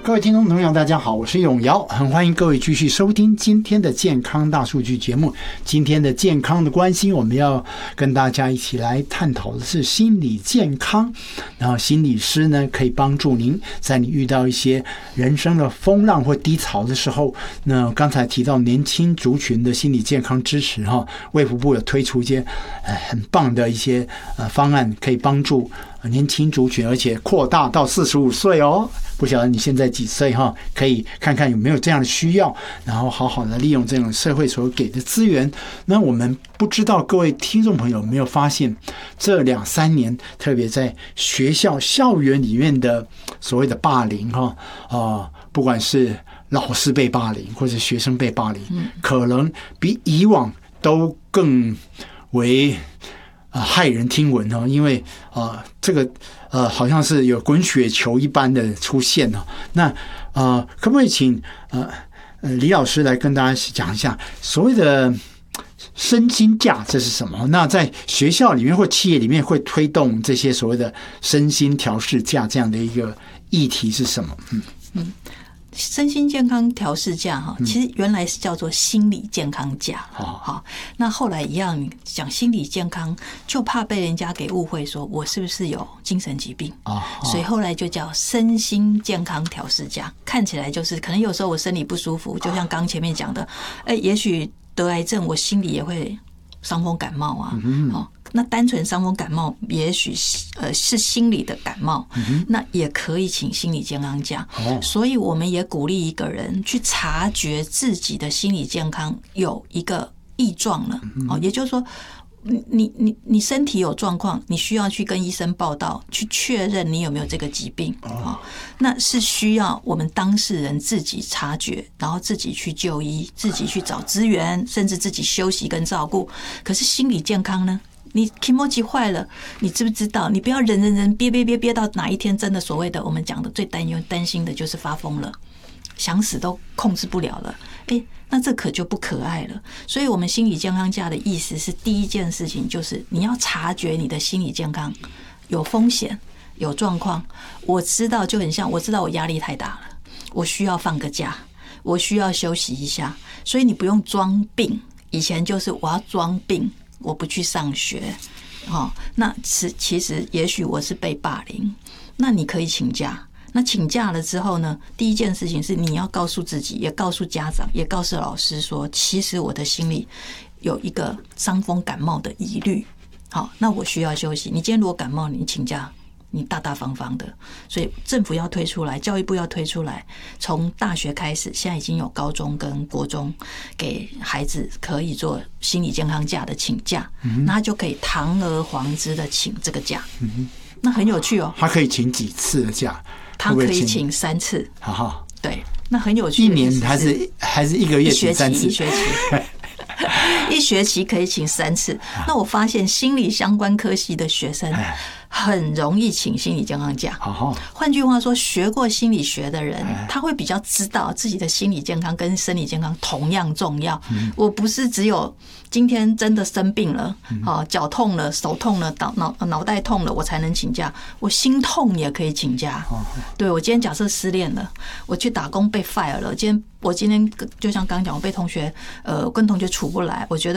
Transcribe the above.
各位听众朋友大家好，我是永尧，很欢迎各位继续收听今天的健康大数据节目。今天的健康的关心，我们要跟大家一起来探讨的是心理健康。然后心理师呢，可以帮助您在你遇到一些人生的风浪或低潮的时候，那刚才提到年轻族群的心理健康支持哈，卫福部有推出一些很棒的一些方案，可以帮助年轻族群，而且扩大到45岁哦。不晓得你现在几岁哈？可以看看有没有这样的需要，然后好好的利用这种社会所给的资源。那我们不知道各位听众朋友有没有发现，这2-3年，特别在学校校园里面的所谓的霸凌哈不管是老师被霸凌或者学生被霸凌，可能比以往都更为骇人听闻哦，因为这个好像是有滚雪球一般的出现哦。那可不可以请李老师来跟大家讲一下所谓的身心假这是什么？那在学校里面或企业里面会推动这些所谓的身心调适假这样的一个议题是什么？ 身心健康调适假其实原来是叫做心理健康假。那后来一样讲心理健康，就怕被人家给误会说我是不是有精神疾病，所以后来就叫身心健康调适假。看起来就是可能有时候我身体不舒服，就像刚前面讲的，也许得癌症，我心里也会伤风感冒啊。那单纯伤风感冒，也许是心理的感冒，那也可以请心理健康假。所以我们也鼓励一个人去察觉自己的心理健康有一个异状了。也就是说，你身体有状况，你需要去跟医生报到，去确认你有没有这个疾病。那是需要我们当事人自己察觉，然后自己去就医，自己去找资源，甚至自己休息跟照顾。可是心理健康呢？你 kimochi 坏了，你知不知道？你不要忍憋到哪一天真的所谓的我们讲的最担心的就是发疯了，想死都控制不了了。那这可就不可爱了。所以我们心理健康假的意思是，第一件事情就是你要察觉你的心理健康有风险、有状况。我知道就很像，我知道我压力太大了，我需要放个假，我需要休息一下。所以你不用装病，以前就是我要装病。我不去上学，那其实也许我是被霸凌，那你可以请假。那请假了之后呢，第一件事情是你要告诉自己，也告诉家长，也告诉老师说，其实我的心里有一个伤风感冒的疑虑。好，那我需要休息。你今天如果感冒，你请假，你大大方方的。所以政府要推出来，教育部要推出来，从大学开始，现在已经有高中跟国中给孩子可以做心理健康假的请假，那他就可以堂而皇之的请这个假。那很有趣哦。他可以请几次的假？ 他可以请3次。对，那很有趣。 一年还是1个月请3次？ 一学期。一学期可以请3次。那我发现心理相关科系的学生很容易请心理健康假。换句话说，学过心理学的人，他会比较知道自己的心理健康跟生理健康同样重要。我不是只有今天真的生病了，脚痛了、手痛了、脑袋痛了，我才能请假。我心痛也可以请假。对，我今天假设失恋了，我去打工被 fire 了，我今天就像刚刚讲，我被同学跟同学处不来，我觉得